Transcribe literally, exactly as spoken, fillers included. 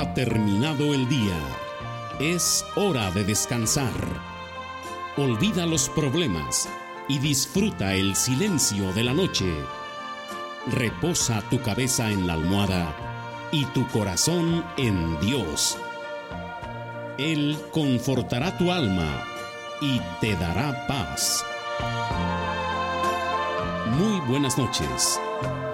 Ha terminado el día. Es hora de descansar. Olvida los problemas y disfruta el silencio de la noche. Reposa tu cabeza en la almohada y tu corazón en Dios. Él confortará tu alma y te dará paz. Muy buenas noches.